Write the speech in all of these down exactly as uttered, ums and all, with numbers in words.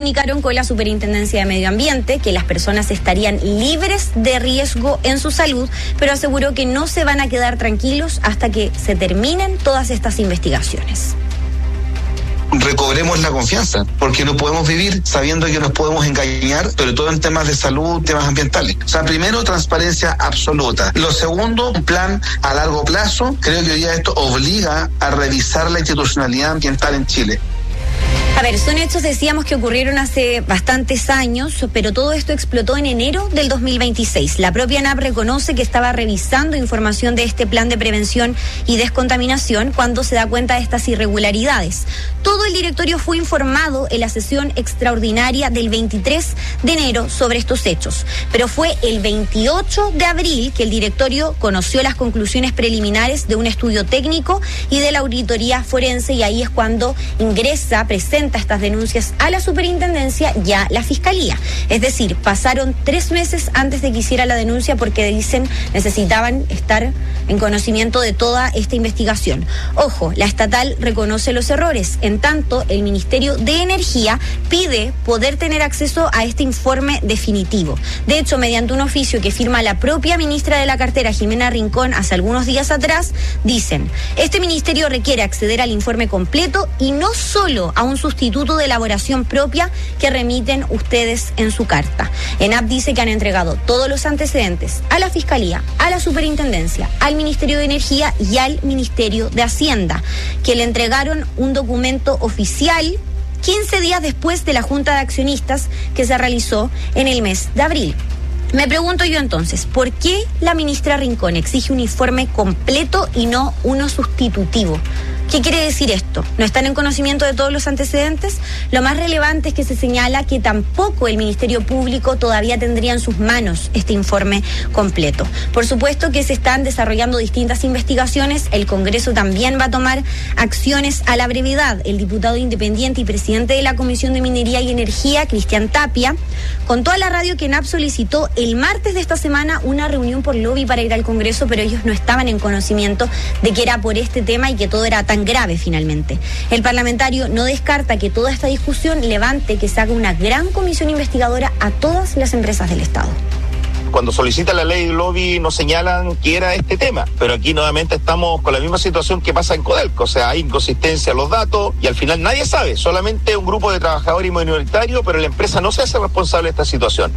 comunicaron con la Superintendencia de Medio Ambiente que las personas estarían libres de riesgo en su salud, pero aseguró que no se van a quedar tranquilos hasta que se terminen todas estas investigaciones. Recobremos la confianza, porque no podemos vivir sabiendo que nos podemos engañar, sobre todo en temas de salud, temas ambientales. O sea, primero, transparencia absoluta. Lo segundo, un plan a largo plazo. Creo que hoy día esto obliga a revisar la institucionalidad ambiental en Chile. A ver, son hechos, decíamos, que ocurrieron hace bastantes años, pero todo esto explotó en enero del dos mil veintiséis. La propia ANAP reconoce que estaba revisando información de este plan de prevención y descontaminación cuando se da cuenta de estas irregularidades. Todo el directorio fue informado en la sesión extraordinaria del veintitrés de enero sobre estos hechos, pero fue el veintiocho de abril que el directorio conoció las conclusiones preliminares de un estudio técnico y de la auditoría forense, y ahí es cuando ingresa, presenta estas denuncias a la superintendencia y a la fiscalía. Es decir, pasaron tres meses antes de que hiciera la denuncia porque dicen necesitaban estar en conocimiento de toda esta investigación. Ojo, la estatal reconoce los errores. En tanto, el Ministerio de Energía pide poder tener acceso a este informe definitivo. De hecho, mediante un oficio que firma la propia ministra de la cartera, Jimena Rincón, hace algunos días atrás, dicen: este ministerio requiere acceder al informe completo y no solo a un sustituto de elaboración propia que remiten ustedes en su carta. ENAP dice que han entregado todos los antecedentes a la Fiscalía, a la Superintendencia, al Ministerio de Energía y al Ministerio de Hacienda, que le entregaron un documento oficial quince días después de la Junta de Accionistas que se realizó en el mes de abril. Me pregunto yo entonces, ¿por qué la ministra Rincón exige un informe completo y no uno sustitutivo? ¿Qué quiere decir esto? ¿No están en conocimiento de todos los antecedentes? Lo más relevante es que se señala que tampoco el Ministerio Público todavía tendría en sus manos este informe completo. Por supuesto que se están desarrollando distintas investigaciones. El Congreso también va a tomar acciones a la brevedad. El diputado independiente y presidente de la Comisión de Minería y Energía, Cristian Tapia, contó a la radio que ENAP solicitó el martes de esta semana una reunión por lobby para ir al Congreso, pero ellos no estaban en conocimiento de que era por este tema y que todo era tan grave finalmente. El parlamentario no descarta que toda esta discusión levante que se haga una gran comisión investigadora a todas las empresas del Estado. Cuando solicitan la ley de lobby nos señalan que era este tema, pero aquí nuevamente estamos con la misma situación que pasa en Codelco, o sea, hay inconsistencia en los datos y al final nadie sabe, solamente un grupo de trabajadores y minoritarios, pero la empresa no se hace responsable de esta situación.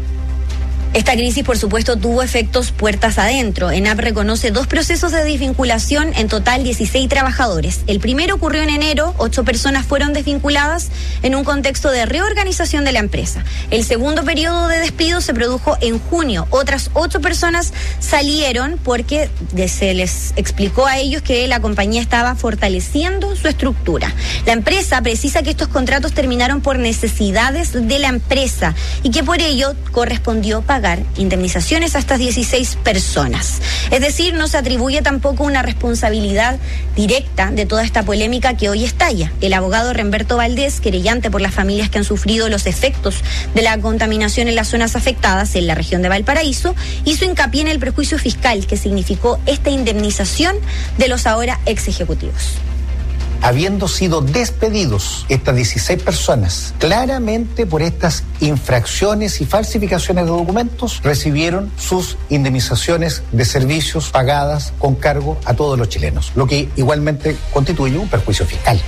Esta crisis, por supuesto, tuvo efectos puertas adentro. ENAP reconoce dos procesos de desvinculación, en total dieciséis trabajadores. El primero ocurrió en enero, ocho personas fueron desvinculadas en un contexto de reorganización de la empresa. El segundo periodo de despido se produjo en junio. Otras ocho personas salieron porque se les explicó a ellos que la compañía estaba fortaleciendo su estructura. La empresa precisa que estos contratos terminaron por necesidades de la empresa y que por ello correspondió pagar indemnizaciones a estas dieciséis personas. Es decir, no se atribuye tampoco una responsabilidad directa de toda esta polémica que hoy estalla. El abogado Remberto Valdés, querellante por las familias que han sufrido los efectos de la contaminación en las zonas afectadas en la región de Valparaíso, hizo hincapié en el perjuicio fiscal que significó esta indemnización de los ahora ex ejecutivos. Habiendo sido despedidos estas dieciséis personas, claramente por estas infracciones y falsificaciones de documentos, recibieron sus indemnizaciones de servicios pagadas con cargo a todos los chilenos, lo que igualmente constituye un perjuicio fiscal.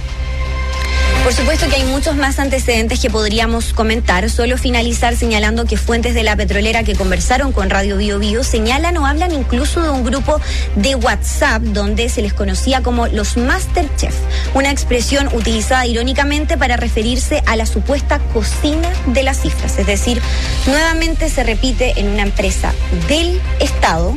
Por supuesto que hay muchos más antecedentes que podríamos comentar, solo finalizar señalando que fuentes de la petrolera que conversaron con Radio Bio Bio señalan o hablan incluso de un grupo de WhatsApp donde se les conocía como los Masterchef, una expresión utilizada irónicamente para referirse a la supuesta cocina de las cifras, es decir, nuevamente se repite en una empresa del Estado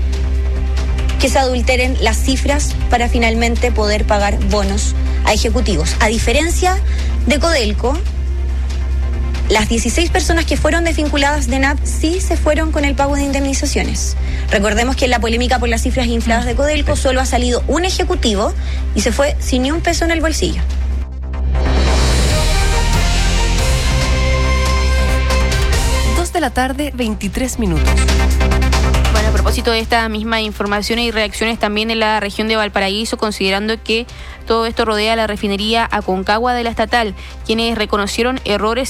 que se adulteren las cifras para finalmente poder pagar bonos a ejecutivos. A diferencia de Codelco, las dieciséis personas que fueron desvinculadas de ENAP sí se fueron con el pago de indemnizaciones. Recordemos que en la polémica por las cifras infladas de Codelco solo ha salido un ejecutivo y se fue sin ni un peso en el bolsillo. Dos de la tarde, veintitrés minutos. Bueno, a propósito de esta misma información y reacciones también en la región de Valparaíso, considerando que todo esto rodea la refinería Aconcagua de la estatal, quienes reconocieron errores